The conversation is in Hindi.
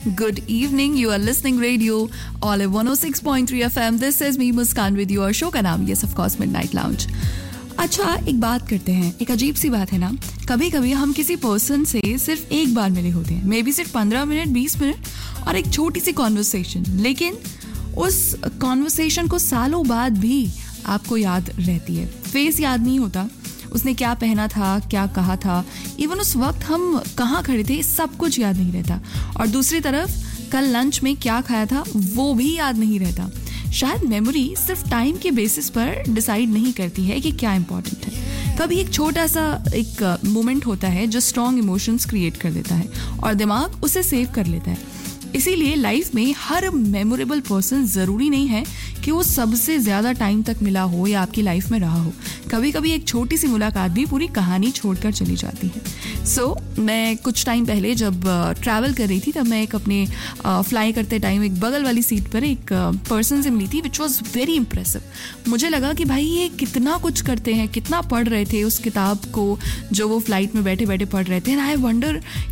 Good evening. You are listening radio Olive 106.3 FM. This is me Muskan with you. और शो का नाम yes of course Midnight Lounge. अच्छा, एक बात करते हैं. एक अजीब सी बात है ना. कभी कभी हम किसी पर्सन से सिर्फ एक बार मिले होते हैं, मे बी सिर्फ 15 मिनट 20 मिनट और एक छोटी सी कॉन्वर्सेशन, लेकिन उस कॉन्वर्सेशन को सालों बाद भी आपको याद रहती है. फेस याद नहीं होता, उसने क्या पहना था, क्या कहा था, इवन उस वक्त हम कहाँ खड़े थे, सब कुछ याद नहीं रहता. और दूसरी तरफ कल लंच में क्या खाया था वो भी याद नहीं रहता. शायद मेमोरी सिर्फ टाइम के बेसिस पर डिसाइड नहीं करती है कि क्या इंपॉर्टेंट है. कभी एक छोटा सा एक मोमेंट होता है जो स्ट्रॉन्ग इमोशंस क्रिएट कर देता है और दिमाग उसे सेव कर लेता है. इसीलिए लाइफ में हर मेमोरेबल पर्सन ज़रूरी नहीं है कि वो सबसे ज़्यादा टाइम तक मिला हो या आपकी लाइफ में रहा हो. कभी कभी एक छोटी सी मुलाकात भी पूरी कहानी छोड़कर चली जाती है. मैं कुछ टाइम पहले जब ट्रैवल कर रही थी, तब मैं एक अपने फ्लाई करते टाइम एक बगल वाली सीट पर एक पर्सन से मिली थी विच वॉज वेरी इम्प्रेसिव. मुझे लगा कि भाई ये कितना कुछ करते हैं, कितना पढ़ रहे थे उस किताब को जो वो फ्लाइट में बैठे बैठे पढ़ रहे थे. And I wonder